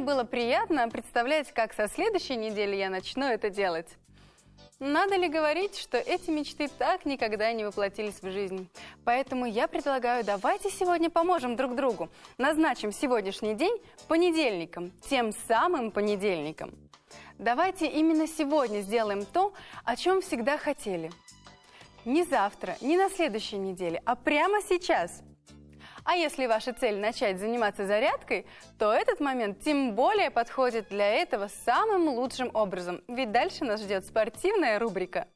было приятно представлять, как со следующей недели я начну это делать. Надо ли говорить, что эти мечты так никогда не воплотились в жизнь? Поэтому я предлагаю, давайте сегодня поможем друг другу. Назначим сегодняшний день понедельником, тем самым понедельником. Давайте именно сегодня сделаем то, о чем всегда хотели. Не завтра, не на следующей неделе, а прямо сейчас. А если ваша цель начать заниматься зарядкой, то этот момент тем более подходит для этого самым лучшим образом, ведь дальше нас ждет спортивная рубрика.